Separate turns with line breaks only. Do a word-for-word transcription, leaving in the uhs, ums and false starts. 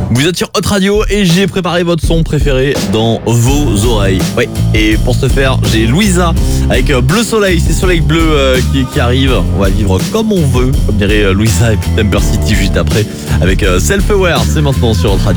Vous êtes sur Hot Radio et j'ai préparé votre son préféré dans vos oreilles. Oui, et pour ce faire, j'ai Louisa avec Bleu Soleil, c'est Soleil Bleu euh, qui, qui arrive. On va vivre comme on veut, comme dirait euh, Louisa, et puis Temper City juste après avec euh, Self Aware. C'est maintenant sur Hot Radio.